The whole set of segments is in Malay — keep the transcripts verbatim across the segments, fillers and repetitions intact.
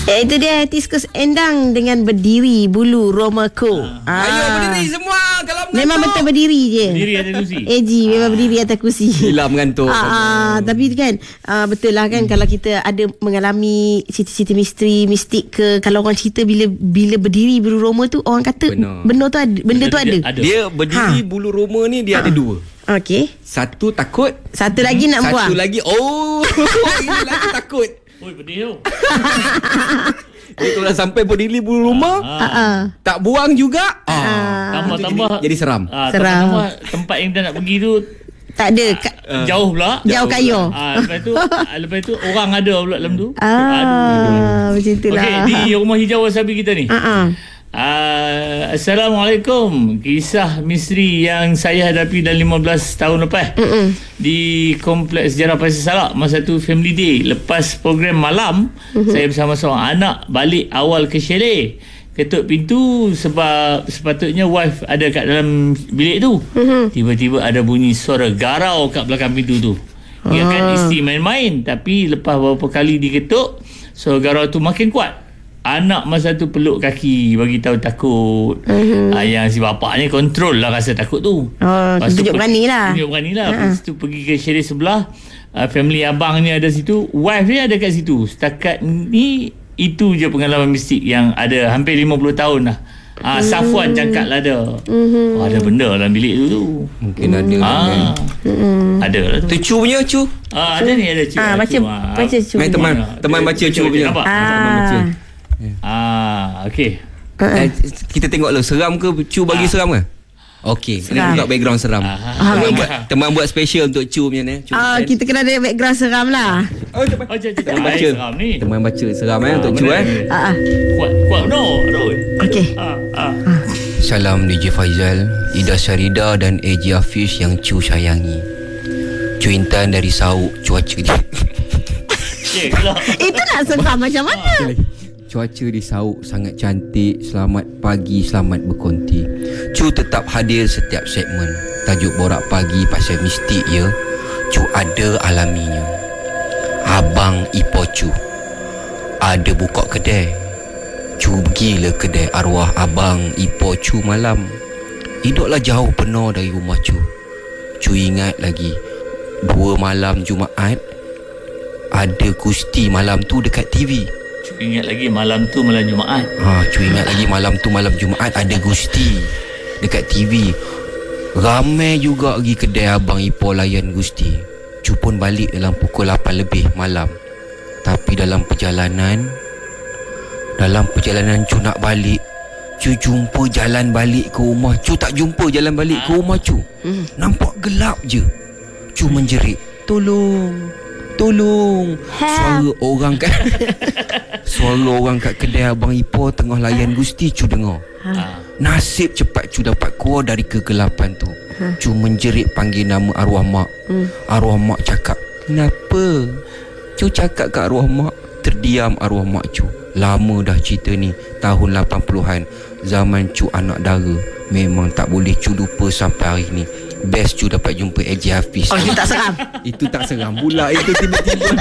Ya, itu dia Tiskus Endang dengan Berdiri Bulu Romaku. Ah. Ayo berdiri semua kalau mengantuk. Memang betul berdiri je. Berdiri atas kursi. A G memang berdiri atas kursi. Gila mengantuk. Ah, ah, tapi kan ah, betul lah kan, hmm. kalau kita ada mengalami cerita-cerita misteri, mistik ke, kalau orang cerita bila bila berdiri bulu roma tu, orang kata Benar. benda tu ada, benda, benda tu ada. ada. Dia berdiri Ha. bulu roma ni dia Ha. ada dua. Okey. Satu takut, Satu lagi nak satu buang. lagi oh ini lagi takut. Oi, pedih tu. Dia kalau sampai berdiri bulu roma, Ah. Ah, ah. tak buang juga. Ah. Ah. Tambah-tambah Jadi, jadi seram. Ah, Seram. tambah-tambah tempat yang kita nak pergi tu Tak ada. Ka- uh, jauh pula. Jauh kayu. Ah, lepas tu ah, lepas tu orang ada pula dalam tu. Ah, macam itulah. Okey, di Rumah Hijau Wasabi kita ni. Ah, ah. Uh, Assalamualaikum. Kisah misteri yang saya hadapi dalam lima belas tahun lepas. Mm-mm. Di Kompleks Sejarah Pasir Salak, masa tu family day. Lepas program malam, mm-hmm. saya bersama seorang anak balik awal ke chalet. Ketuk pintu sebab sepatutnya wife ada kat dalam bilik tu. Mm-hmm. Tiba-tiba ada bunyi suara garau kat belakang pintu tu. Dia ah. kan isteri main-main, tapi lepas beberapa kali diketuk, suara garau tu makin kuat. Anak masa tu peluk kaki, bagi tahu takut. Uh-huh. Ah, yang si bapak ni kontrol lah rasa takut tu. Oh, tunjuk berani lah. Tunjuk berani lah. Uh-huh. Lepas tu pergi ke chalet sebelah. Uh, family abang ni ada situ. Wife dia ada kat situ. Setakat ni, itu je pengalaman mistik yang ada hampir lima puluh tahun dah. Ah, Safwan cakap lah ada. Uh-huh. Oh, ada benda dalam bilik tu tu. Mungkin ada. Ah, Mm-mm. ada lah tu. Tu cu punya cu. Ah, ada ni ada cu. Ah, baca cu. baca cu. Main teman teman baca cu punya. Nampak? Teman baca. Ah, okey. Eh, kita tengok dulu seram ke cu bagi Ah. seram ke? Okey, ini Seram. buka background seram. Ah. Teman buat teman buat special untuk cu punya ni. Cu Ah, kan? kita kena ada background seram lah. Oh, teman. Oh, cik, cik, Teman cik. baca. Seram ni. Teman baca seram eh untuk cu mana eh. ni? Ah, ah. Kuat, kuat no. Aduh. Okey. Ah, ah. Salam D J Faizal, Ida Syarida dan A J Hafiz yang cu sayangi. Cu Intan dari Sauk, cuaca di Cik lah. Itu nak seram macam mana? Cuaca di Sauk sangat cantik. Selamat pagi, selamat berkonti. Cu tetap hadir setiap segmen. Tajuk borak pagi pasal mistik ya. Cu ada alaminya. Abang Ipo Cu ada buka kedai. Cu pergilah kedai arwah abang Ipo Cu malam. Hiduplah jauh penuh dari rumah Cu. Cu ingat lagi dua malam Jumaat ada gusti malam tu dekat T V. Cu ingat lagi malam tu malam Jumaat. Ha, cu ingat lagi malam tu malam Jumaat ada gusti dekat T V. Ramai juga pergi kedai abang Ipo layan gusti. Cu pun balik dalam pukul lapan lebih malam. Tapi dalam perjalanan Dalam perjalanan cu nak balik, cu jumpa jalan balik ke rumah. Cu tak jumpa jalan balik ke rumah cu. Hmm. Nampak gelap je. Cu menjerit, tolong, tolong. Suara orang kat Suara orang kat kedai abang Ipo tengah layan gusti cu dengar. Ah. Nasib cepat cu dapat keluar dari kegelapan tu. Cu menjerit panggil nama arwah mak. Arwah mak cakap, kenapa? Cu cakap kat arwah mak. Terdiam arwah mak cu. Lama dah cerita ni, tahun lapan puluhan. Zaman cu anak dara. Memang tak boleh cu lupa sampai hari ni. Best cu dapat jumpa A J Hafiz. Oh, itu tak seram. Itu tak seram pula. Itu tiba-tiba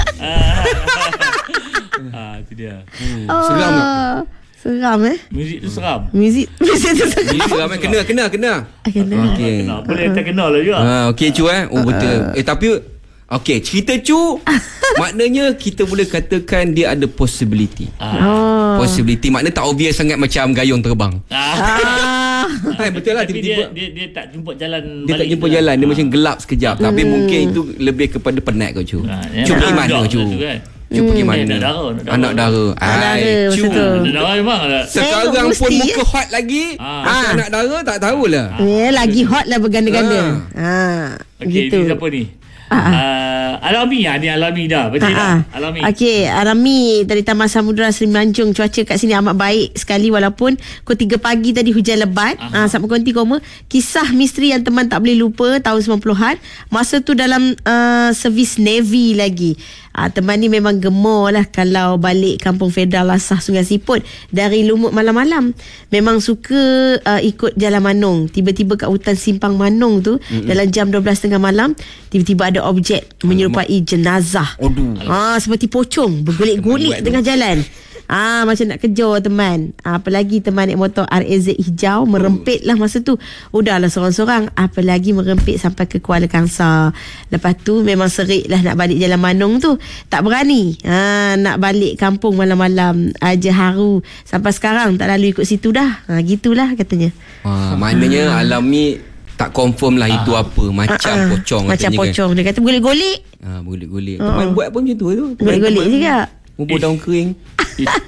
Ah, itu dia. hmm, Oh, seram tak? seram eh. Muzik tu seram. Muzik muzik tu seram. Ini seram eh. Kena, kena, kena. Ah, kena. Okey. Kena, boleh tak kenal lah juga. Ha, okey cu eh. Oh betul. Eh tapi okey, cerita cu maknanya kita boleh katakan dia ada possibility. Ah. Oh. Possibility makna tak obvious sangat macam gayung terbang. Ah. Ah. Hai, betul lah Tapi tiba-tiba dia, dia dia tak jumpa jalan dia tak balik jumpa tu jalan. Dia lah. macam gelap sekejap. Tapi mungkin itu lebih kepada penat kau cu. Ah, Cu pergi ah, mana budak cu? tu kan. Cu pergi mana? Nak dara, nak dara. Anak dara. dara, Ai, cu. betul tu. Ada darah memang ada. Sekarang Tengok pun mesti, muka hot lagi. Ah. Macam Ah. anak dara tak tahulah. Eh, lagi hot lah berganda-ganda. Ha. Okey, Gitu. ni siapa ni? Uh, Alami ah, ni Alami dah. Betul Ah, tak? Alami. Okey, Alami dari Taman Samudra Semenanjung. Cuaca kat sini amat baik sekali walaupun pukul tiga pagi tadi hujan lebat. Ah, Sabtu konti koma. Kisah misteri yang teman tak boleh lupa tahun sembilan puluhan. Masa tu dalam uh, servis Navy lagi. Ah, teman ni memang gemar lah kalau balik Kampung Federal Lasah Sungai Siput dari Lumut malam-malam. Memang suka uh, ikut Jalan Manong. Tiba-tiba kat hutan Simpang Manong tu, mm-hmm. dalam jam dua belas tiga puluh malam, tiba-tiba ada objek menyerupai jenazah. Aduh. Ah, seperti pocong bergulik-gulik tengah jalan. Ah, macam nak kejar teman. Ah, apalagi teman naik motor R A Z hijau, merempit lah masa tu. Udahlah seorang-seorang, apalagi merempit sampai ke Kuala Kangsar. Lepas tu memang serik lah nak balik Jalan Manung tu. Tak berani. Ah, nak balik kampung malam-malam. Aja haru. Sampai sekarang tak lalu ikut situ dah. Ah, gitulah katanya. Ah, maknanya ah. Alam ni tak confirm lah ah. itu apa. Macam ah. pocong. Macam pocong. Kan. Dia kata golek-golek. Ah, golek-golek. Ah. Teman buat pun macam tu tu. Golek-golek juga. Bubur daun kering.